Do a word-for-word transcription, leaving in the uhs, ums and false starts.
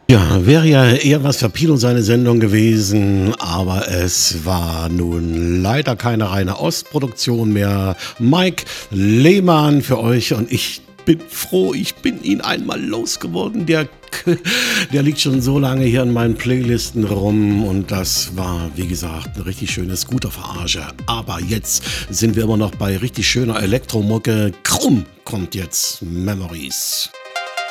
Ja, wäre ja eher was für Pino seine Sendung gewesen, aber es war nun leider keine reine Ostproduktion mehr. Mike Lehmann für euch und ich bin froh, ich bin ihn einmal losgeworden. Der, K- der liegt schon so lange hier in meinen Playlisten rum und das war, wie gesagt, eine richtig schöne Scooter-Verarsche. Aber jetzt sind wir immer noch bei richtig schöner Elektromucke. Krumm kommt jetzt Memories.